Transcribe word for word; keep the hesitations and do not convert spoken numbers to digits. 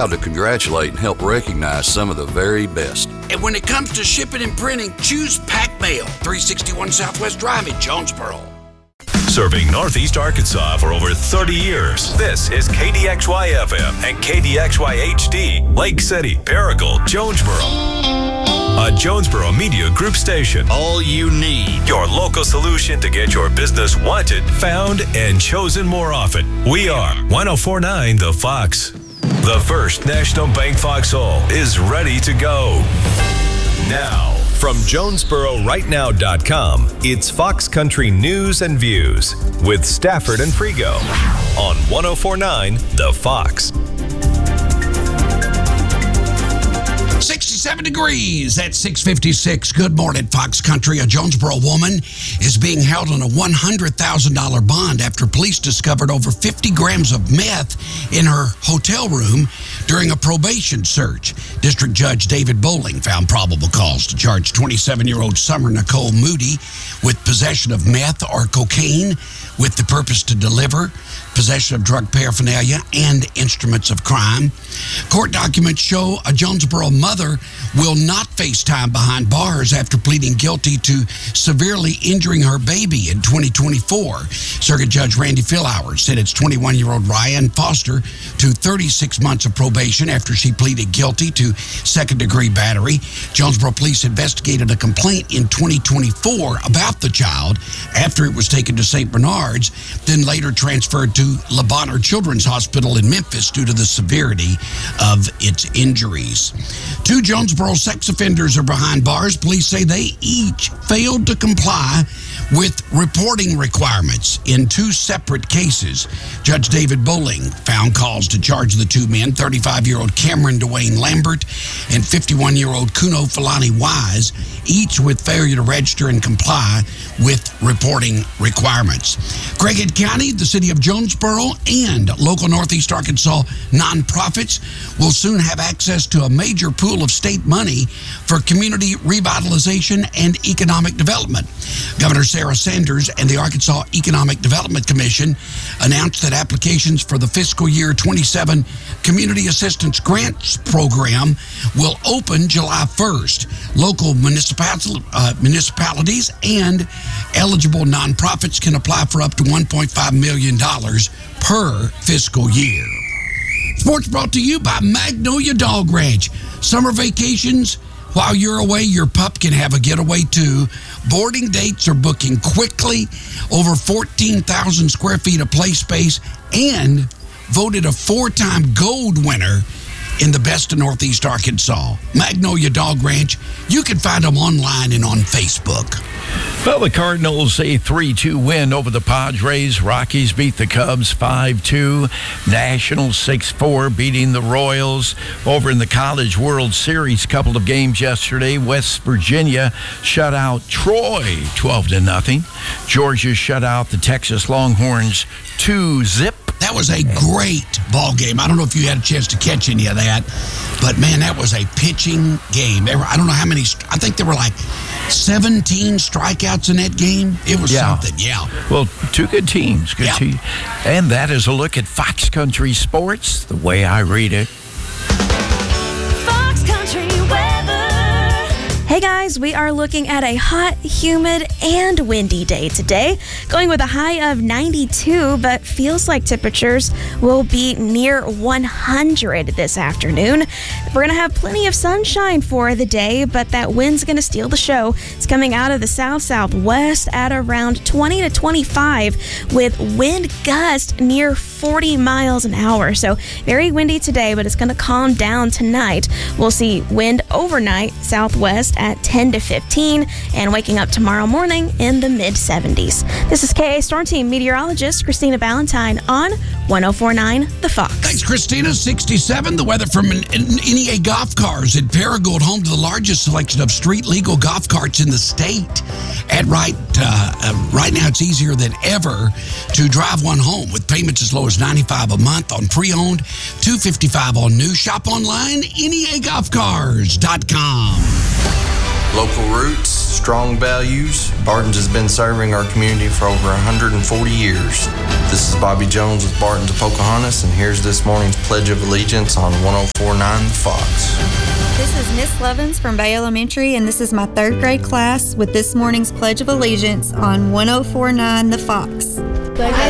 proud to congratulate and help recognize some of the very best. And when it comes to shipping and printing, choose Pac Mail, three sixty-one Southwest Drive in Jonesboro. Serving Northeast Arkansas for over thirty years. This is K D X Y F M and K D X Y H D, Lake City, Paragould, Jonesboro. A Jonesboro Media Group station. All you need. Your local solution to get your business wanted, found, and chosen more often. We are one oh four point nine The Fox. The First National Bank Foxhole is ready to go. Now, from Jonesboro Right Now dot com, it's Fox Country News and Views with Stafford and Frigo on one oh four point nine The Fox. sixty-seven degrees at six fifty-six. Good morning, Fox Country. A Jonesboro woman is being held on a one hundred thousand dollars bond after police discovered over fifty grams of meth in her hotel room during a probation search. District Judge David Bowling found probable cause to charge twenty-seven-year-old Summer Nicole Moody with possession of meth or cocaine with the purpose to deliver, possession of drug paraphernalia, and instruments of crime. Court documents show a Jonesboro mother will not face time behind bars after pleading guilty to severely injuring her baby in twenty twenty-four. Circuit Judge Randy Philhour sentenced twenty-one-year-old Ryan Foster to thirty-six months of probation after she pleaded guilty to second-degree battery. Jonesboro police investigated a complaint in twenty twenty-four about the child after it was taken to Saint Bernard's, then later transferred to Le Bonheur Children's Hospital in Memphis due to the severity of its injuries. Two Jonesboro sex offenders are behind bars. Police say they each failed to comply with reporting requirements in two separate cases. Judge David Bowling found cause to charge the two men, thirty-five-year-old Cameron Dwayne Lambert and fifty-one-year-old Kuno Falani Wise, each with failure to register and comply with reporting requirements. Craighead County, the city of Jonesboro, and local Northeast Arkansas nonprofits will soon have access to a major pool of state money for community revitalization and economic development. Governor Sarah Sanders and the Arkansas Economic Development Commission announced that applications for the fiscal year twenty-seven Community Assistance Grants Program will open July first. Local municipal, uh, municipalities and eligible nonprofits can apply for up to one point five million dollars per fiscal year. Sports brought to you by Magnolia Dog Ranch. Summer vacations, while you're away, your pup can have a getaway too. Boarding dates are booking quickly. Over fourteen thousand square feet of play space, and voted a four-time gold winner in the best of Northeast Arkansas. Magnolia Dog Ranch. You can find them online and on Facebook. Well, the Cardinals a three two win over the Padres. Rockies beat the Cubs five two. Nationals six four beating the Royals. Over in the College World Series, couple of games yesterday. West Virginia shut out Troy twelve to nothing. Georgia shut out the Texas Longhorns two zip. That was a great ball game. I don't know if you had a chance to catch any of that, but man, that was a pitching game. I don't know how many, I think there were like seventeen strikeouts in that game. It was yeah. something, yeah. Well, two good teams. Good yeah. team. And that is a look at Fox Country Sports, the way I read it. Fox Country weather. Hey guys, we are looking at a hot, humid, and windy day today. Going with a high of ninety-two, but feels like temperatures will be near one hundred this afternoon. We're going to have plenty of sunshine for the day, but that wind's going to steal the show. It's coming out of the south-southwest at around twenty to twenty-five with wind gusts near forty miles an hour. So very windy today, but it's going to calm down tonight. We'll see wind overnight southwest at ten to fifteen and waking up tomorrow morning in the mid seventies. This is K A Storm Team meteorologist Christina Valentine on one oh four point nine The Fox. Thanks, Christina. sixty-seven. The weather from N E A Golf Cars in Paragould, home to the largest selection of street legal golf carts in the state. At right, uh, uh, right now, it's easier than ever to drive one home with payments as low as ninety-five dollars a month on pre-owned, two hundred fifty-five dollars on new. Shop online, N E A golf cars dot com. Local roots, strong values. Barton's has been serving our community for over one hundred forty years. This is Bobby Jones with Barton's of Pocahontas, and here's this morning's Pledge of Allegiance on one oh four point nine The Fox. This is Miss Lovins from Bay Elementary, and this is my third grade class with this morning's Pledge of Allegiance on one oh four point nine The Fox. Pledge